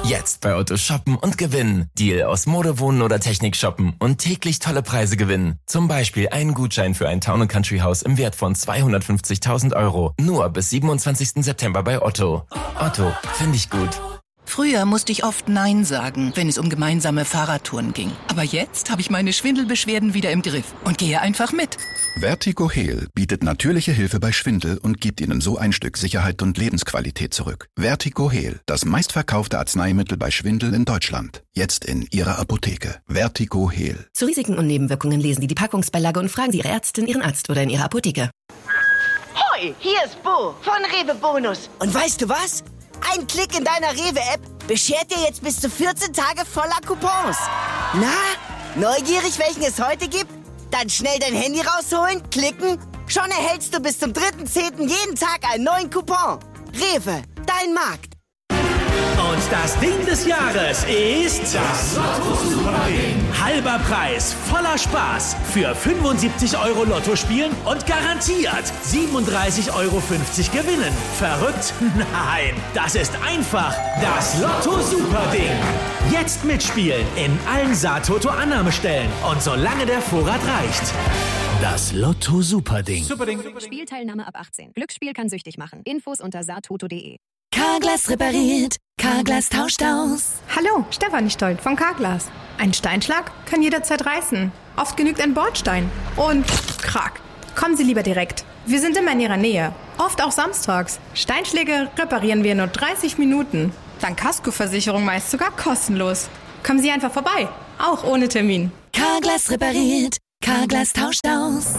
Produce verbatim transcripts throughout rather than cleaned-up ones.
Jetzt bei Otto shoppen und gewinnen. Deal aus Mode, Wohnen oder Technik shoppen und täglich tolle Preise gewinnen. Zum Beispiel einen Gutschein für ein Town and Country Haus im Wert von zweihundertfünfzigtausend Euro. Nur bis siebenundzwanzigsten September bei Otto. Otto, finde ich gut. Früher musste ich oft Nein sagen, wenn es um gemeinsame Fahrradtouren ging. Aber jetzt habe ich meine Schwindelbeschwerden wieder im Griff und gehe einfach mit. Vertigo Heal bietet natürliche Hilfe bei Schwindel und gibt Ihnen so ein Stück Sicherheit und Lebensqualität zurück. Vertigo Heal, das meistverkaufte Arzneimittel bei Schwindel in Deutschland. Jetzt in Ihrer Apotheke. Vertigo Heal. Zu Risiken und Nebenwirkungen lesen Sie die Packungsbeilage und fragen Sie Ihre Ärztin, Ihren Arzt oder in Ihrer Apotheke. Hoi, hier ist Bo von Rewe Bonus. Und weißt du was? Ein Klick in deiner Rewe-App beschert dir jetzt bis zu vierzehn Tage voller Coupons. Na, neugierig, welchen es heute gibt? Dann schnell dein Handy rausholen, klicken. Schon erhältst du bis zum dritten zehnten jeden Tag einen neuen Coupon. Rewe, dein Markt. Und das Ding des Jahres ist das Lotto-Super-Ding. Halber Preis, voller Spaß. Für fünfundsiebzig Euro Lotto spielen und garantiert siebenunddreißig Euro fünfzig gewinnen. Verrückt? Nein, das ist einfach das Lotto-Super-Ding. Jetzt mitspielen in allen Saatoto-Annahmestellen und solange der Vorrat reicht. Das Lotto-Super-Ding. Superding. Spielteilnahme ab achtzehn. Glücksspiel kann süchtig machen. Infos unter saatoto punkt de. Carglass repariert, Carglass tauscht aus. Hallo, Stefanie Stolt von Carglass. Ein Steinschlag kann jederzeit reißen. Oft genügt ein Bordstein. Und krack. Kommen Sie lieber direkt. Wir sind immer in Ihrer Nähe. Oft auch samstags. Steinschläge reparieren wir in nur dreißig Minuten. Dank Kaskoversicherung meist sogar kostenlos. Kommen Sie einfach vorbei. Auch ohne Termin. Carglass repariert, Carglass tauscht aus.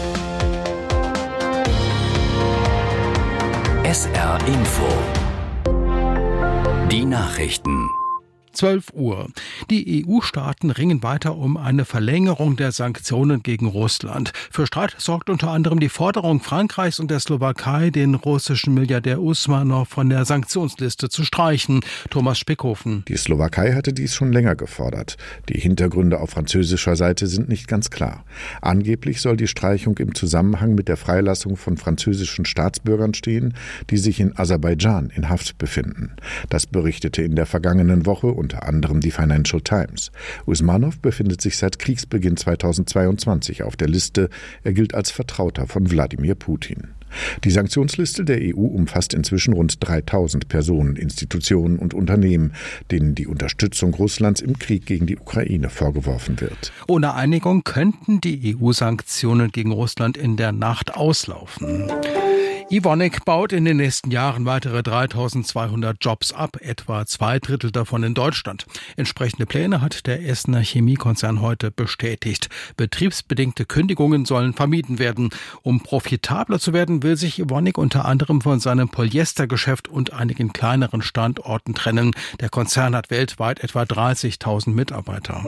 S R Info. Die Nachrichten. zwölf Uhr. Die E U-Staaten ringen weiter um eine Verlängerung der Sanktionen gegen Russland. Für Streit sorgt unter anderem die Forderung Frankreichs und der Slowakei, den russischen Milliardär Usmanov von der Sanktionsliste zu streichen. Thomas Spickhofen. Die Slowakei hatte dies schon länger gefordert. Die Hintergründe auf französischer Seite sind nicht ganz klar. Angeblich soll die Streichung im Zusammenhang mit der Freilassung von französischen Staatsbürgern stehen, die sich in Aserbaidschan in Haft befinden. Das berichtete in der vergangenen Woche unter anderem die Financial Times. Usmanov befindet sich seit Kriegsbeginn zweitausendzweiundzwanzig auf der Liste. Er gilt als Vertrauter von Wladimir Putin. Die Sanktionsliste der E U umfasst inzwischen rund dreitausend Personen, Institutionen und Unternehmen, denen die Unterstützung Russlands im Krieg gegen die Ukraine vorgeworfen wird. Ohne Einigung könnten die E U-Sanktionen gegen Russland in der Nacht auslaufen. Evonik baut in den nächsten Jahren weitere dreitausendzweihundert Jobs ab, etwa zwei Drittel davon in Deutschland. Entsprechende Pläne hat der Essener Chemiekonzern heute bestätigt. Betriebsbedingte Kündigungen sollen vermieden werden. Um profitabler zu werden, will sich Evonik unter anderem von seinem Polyestergeschäft und einigen kleineren Standorten trennen. Der Konzern hat weltweit etwa dreißigtausend Mitarbeiter.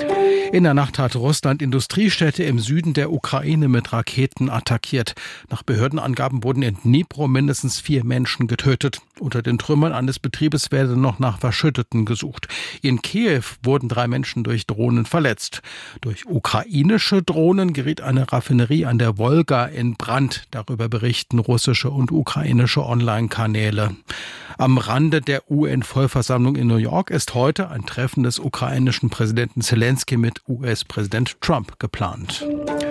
In der Nacht hat Russland Industriestädte im Süden der Ukraine mit Raketen attackiert. Nach Behördenangaben wurden in Dnipro mindestens vier Menschen getötet. Unter den Trümmern eines Betriebes werde noch nach Verschütteten gesucht. In Kiew wurden drei Menschen durch Drohnen verletzt. Durch ukrainische Drohnen geriet eine Raffinerie an der Wolga in Brand. Darüber berichten russische und ukrainische Online-Kanäle. Am Rande der U N-Vollversammlung in New York ist heute ein Treffen des ukrainischen Präsidenten Zelensky mit U S-Präsident Trump geplant.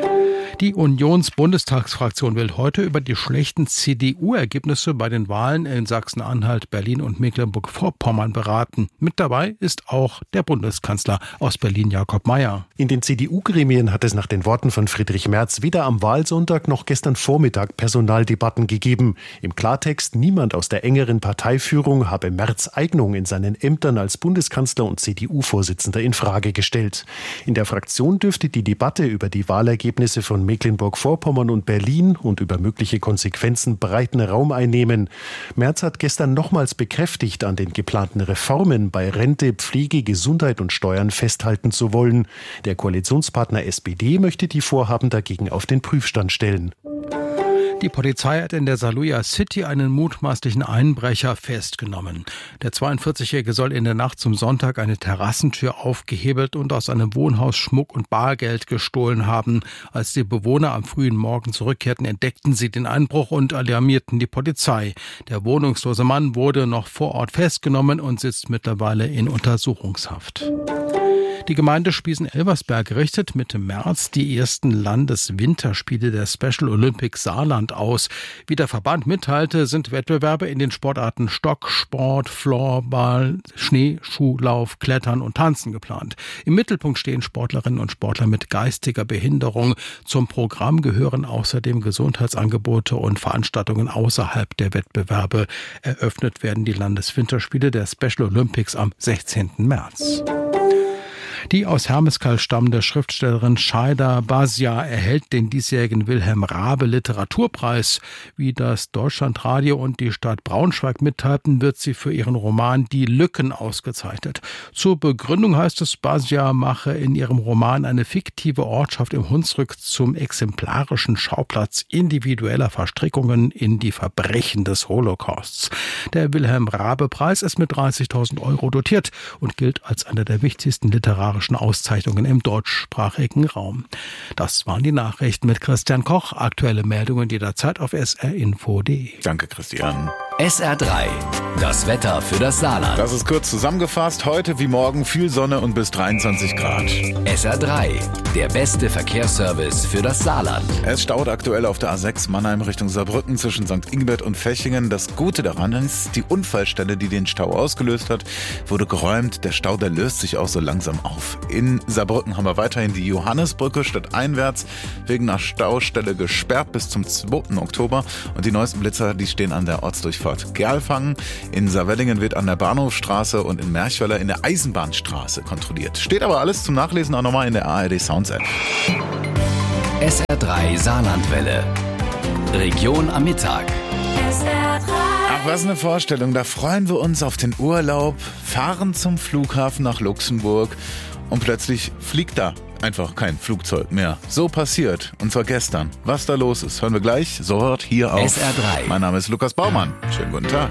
Die Unions-Bundestagsfraktion will heute über die schlechten C D U-Ergebnisse bei den Wahlen in Sachsen-Anhalt, Berlin und Mecklenburg-Vorpommern beraten. Mit dabei ist auch der Bundeskanzler aus Berlin, Jakob Mayer. In den C D U-Gremien hat es nach den Worten von Friedrich Merz weder am Wahlsonntag noch gestern Vormittag Personaldebatten gegeben. Im Klartext, niemand aus der engeren Parteiführung habe Merz' Eignung in seinen Ämtern als Bundeskanzler und C D U-Vorsitzender in Frage gestellt. In der Fraktion dürfte die Debatte über die Wahlergebnisse von Mecklenburg-Vorpommern und Berlin und über mögliche Konsequenzen breiten Raum einnehmen. Merz hat gestern nochmals bekräftigt, an den geplanten Reformen bei Rente, Pflege, Gesundheit und Steuern festhalten zu wollen. Der Koalitionspartner S P D möchte die Vorhaben dagegen auf den Prüfstand stellen. Die Polizei hat in der Saluja City einen mutmaßlichen Einbrecher festgenommen. Der zweiundvierzigjährige soll in der Nacht zum Sonntag eine Terrassentür aufgehebelt und aus einem Wohnhaus Schmuck und Bargeld gestohlen haben. Als die Bewohner am frühen Morgen zurückkehrten, entdeckten sie den Einbruch und alarmierten die Polizei. Der wohnungslose Mann wurde noch vor Ort festgenommen und sitzt mittlerweile in Untersuchungshaft. Die Gemeinde Spiesen-Elversberg richtet Mitte März die ersten Landeswinterspiele der Special Olympics Saarland aus. Wie der Verband mitteilte, sind Wettbewerbe in den Sportarten Stocksport, Floorball, Schneeschuhlauf, Klettern und Tanzen geplant. Im Mittelpunkt stehen Sportlerinnen und Sportler mit geistiger Behinderung. Zum Programm gehören außerdem Gesundheitsangebote und Veranstaltungen außerhalb der Wettbewerbe. Eröffnet werden die Landeswinterspiele der Special Olympics am sechzehnten März. Die aus Hermeskeil stammende Schriftstellerin Shaida Basia erhält den diesjährigen Wilhelm Raabe Literaturpreis. Wie das Deutschlandradio und die Stadt Braunschweig mitteilten, wird sie für ihren Roman Die Lücken ausgezeichnet. Zur Begründung heißt es, Basia mache in ihrem Roman eine fiktive Ortschaft im Hunsrück zum exemplarischen Schauplatz individueller Verstrickungen in die Verbrechen des Holocausts. Der Wilhelm Raabe Preis ist mit dreißigtausend Euro dotiert und gilt als einer der wichtigsten literarischen Auszeichnungen im deutschsprachigen Raum. Das waren die Nachrichten mit Christian Koch. Aktuelle Meldungen jederzeit auf s r info punkt d e. Danke, Christian. S R drei, das Wetter für das Saarland. Das ist kurz zusammengefasst. Heute wie morgen viel Sonne und bis dreiundzwanzig Grad. S R drei, der beste Verkehrsservice für das Saarland. Es staut aktuell auf der A sechs Mannheim Richtung Saarbrücken zwischen Sankt Ingbert und Fechingen. Das Gute daran ist, die Unfallstelle, die den Stau ausgelöst hat, wurde geräumt. Der Stau, der löst sich auch so langsam auf. In Saarbrücken haben wir weiterhin die Johannesbrücke stadteinwärts wegen einer Staustelle gesperrt bis zum zweiten Oktober. Und die neuesten Blitzer, die stehen an der Ortsdurchfahrt Gerlfangen. In Saarwellingen wird an der Bahnhofstraße und in Merchweiler in der Eisenbahnstraße kontrolliert. Steht aber alles zum Nachlesen auch nochmal in der A R D Sounds App. S R drei Saarlandwelle. Region am Mittag. S R drei. Ach, was eine Vorstellung. Da freuen wir uns auf den Urlaub, fahren zum Flughafen nach Luxemburg und plötzlich fliegt da einfach kein Flugzeug mehr. So passiert. Und zwar gestern. Was da los ist, hören wir gleich sofort hier auf S R drei. Mein Name ist Lukas Baumann. Schönen guten Tag.